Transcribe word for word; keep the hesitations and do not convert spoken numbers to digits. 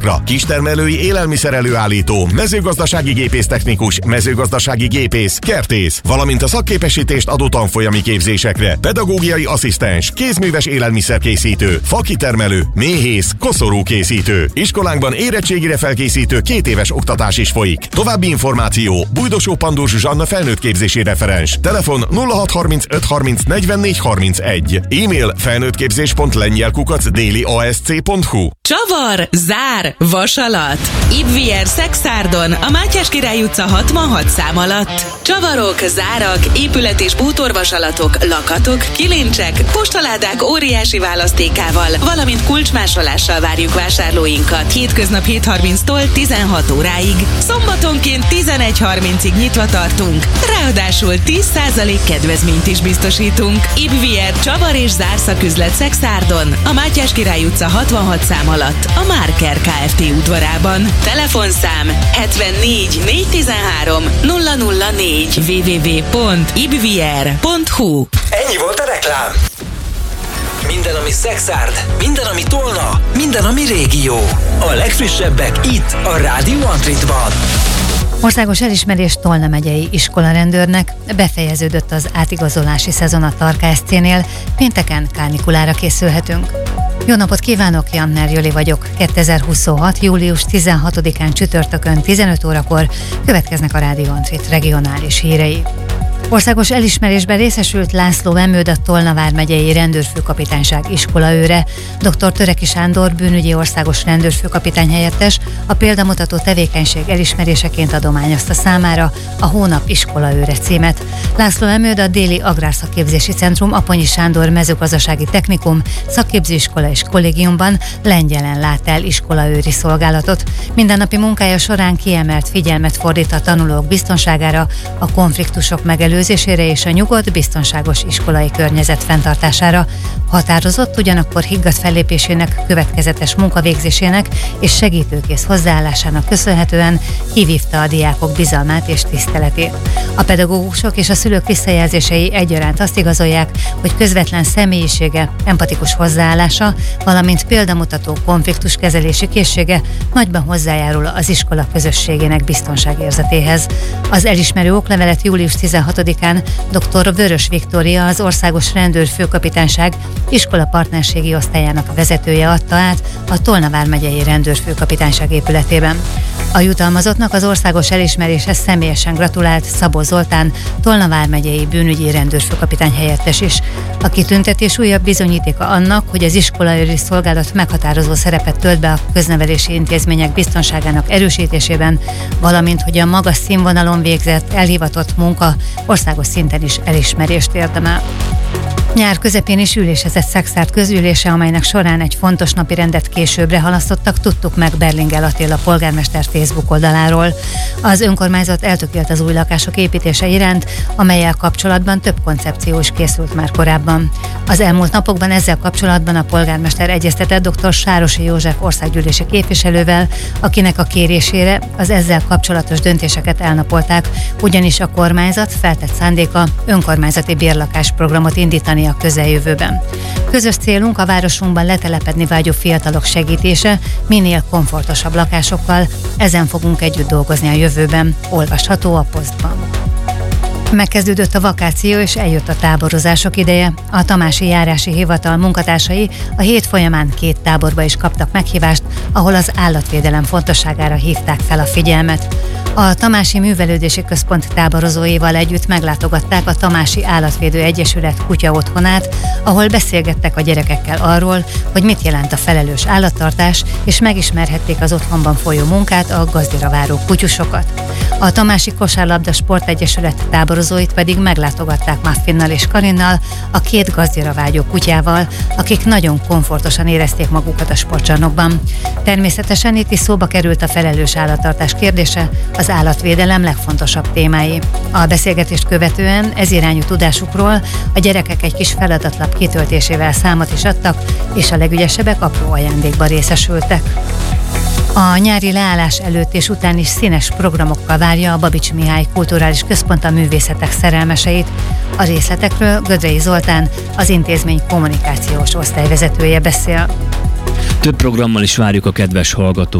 gazdákra. Kistermelői élelmiszer előállító, mezőgazdasági gépésztechnikus, mezőgazdasági gépész, kertész, valamint a szakképesítést adó tanfolyami képzésekre. Pedagógiai asszisztens, kézműves élelmiszerkészítő, fakitermelő, méhész, koszorúkészítő. Iskolánkban érettségire felkészítő két éves oktatás is folyik. További információ: Bújdosó Pandor Zsuzsanna felnőttképzési referens. Telefon nulla hat harmincöt harminc negyvennégy harmincegy. E-mail felnőttképzés pont lengyel kukac déli a s c pont hu. Csavar, zár, vasalat. Ibvier Szexárdon, a Mátyás Király utca hatvanhat szám alatt. Csavarok, zárak, épület- és bútorvasalatok, lakatok, kilincsek, postaládák óriási választékával, valamint kulcsmásolással várjuk vásárlóinkat. Hétköznap hét harminctól tizenhat óráig. Szombatonként tizenegy harmincig nyitva tartunk. Ráadásul tíz százalék kedvezményt is biztosítunk. Ibvier Csavar és zárszaküzlet Szexárdon, a Mátyás Király utca hatvanhat szám alatt, a Márker Kft. Udvarában. Telefonszám hetvennégy négyszáztizenhárom nulla nulla négy double-u double-u double-u pont ibvier pont hu. Ennyi volt a reklám. Minden, ami Szexárd, minden, ami Tolna, minden, ami régió. A legfrissebbek itt, a Rádió Antritban. Országos elismerés Tolna megyei iskolarendőrnek. Befejeződött az átigazolási szezon a Tarka es cé-nél. Pénteken kánikulára készülhetünk. Jó napot kívánok, Janner Joli vagyok. kétezer-huszonhat. július tizenhatodikán csütörtökön tizenöt órakor következnek a Rádió Antrit regionális hírei. Országos elismerésben részesült László Emőd, a Tolna vármegyei rendőrfőkapitányság iskolaőre. dr. Töreki Sándor bűnügyi országos rendőrfőkapitány helyettes a példamutató tevékenység elismeréseként adományozta számára a Hónap iskolaőre címet. László Emőd a Déli Agrárszakképzési Centrum Aponyi Sándor mezőgazdasági technikum szakképzőiskola és kollégiumban lengyelen lát el iskolaőri szolgálatot. Mindennapi munkája során kiemelt figyelmet fordít a tanulók biztonságára, a konfliktusok megelőzésére és a nyugodt, biztonságos iskolai környezet fenntartására. Határozott, ugyanakkor higgadt fellépésének, következetes munkavégzésének és segítőkész hozzáállásának köszönhetően kivívta a diákok bizalmát és tiszteletét. A pedagógusok és a szülők visszajelzései egyaránt azt igazolják, hogy közvetlen személyisége, empatikus hozzáállása, valamint példamutató konfliktuskezelési készsége nagyban hozzájárul az iskola közösségének biztonságérzetéhez. Az elismerő oklevelet július tizenhatodikán dr. Vörös Viktória, az Országos Rendőrfőkapitányság iskola partnerségi osztályának vezetője adta át a Tolna vármegyei rendőrfőkapitányság épületében. A jutalmazottnak az országos elismeréshez személyesen gratulált Szabó Zoltán, Tolna vármegyei bűnügyi rendőrfőkapitány helyettes is. A kitüntetés újabb bizonyítéka annak, hogy az iskolaőri szolgálat meghatározó szerepet tölt be a köznevelési intézmények biztonságának erősítésében, valamint hogy a magas színvonalon végzett, elhivatott munka országos szinten is elismerést érdemel. Nyár közepén is ülésezett Szexárd közülése, amelynek során egy fontos napi rendet későbbre halasztottak, tudtuk meg Berlinger Attila polgármester Facebook oldaláról. Az önkormányzat eltökélt az új lakások építése iránt, amellyel kapcsolatban több koncepció is készült már korábban. Az elmúlt napokban ezzel kapcsolatban a polgármester egyeztetett dr. Sárosi József országgyűlési képviselővel, akinek a kérésére az ezzel kapcsolatos döntéseket elnapolták, ugyanis a kormányzat feltett szándéka önkormányzati bérlakásprogramot indítani a közeljövőben. Közös célunk a városunkban letelepedni vágyó fiatalok segítése, minél komfortosabb lakásokkal, ezen fogunk együtt dolgozni a jövőben, olvasható a Posztban. Megkezdődött a vakáció és eljött a táborozások ideje. A Tamási Járási Hivatal munkatársai a hét folyamán két táborba is kaptak meghívást, ahol az állatvédelem fontosságára hívták fel a figyelmet. A Tamási Művelődési Központ táborozóival együtt meglátogatták a Tamási Állatvédő Egyesület kutya otthonát, ahol beszélgettek a gyerekekkel arról, hogy mit jelent a felelős állattartás, és megismerhették az otthonban folyó munkát, a gazdira váró kutyusokat. A Tamási Kosárlabda Sportegyesület táborozóit pedig meglátogatták Muffinnal és Karinnal, a két gazdira vágyó kutyával, akik nagyon komfortosan érezték magukat a sportcsarnokban. Természetesen itt is szóba került a felelős állattartás kérdése, az állatvédelem legfontosabb témái. A beszélgetést követően ez irányú tudásukról a gyerekek egy kis feladatlap kitöltésével számot is adtak, és a legügyesebbek apró ajándékban részesültek. A nyári leállás előtt és után is színes programokkal várja a Babics Mihály Kulturális Központ a művészetek szerelmeseit. A részletekről Gödrei Zoltán, az intézmény kommunikációs osztályvezetője beszél. Több programmal is várjuk a kedves hallgatókat.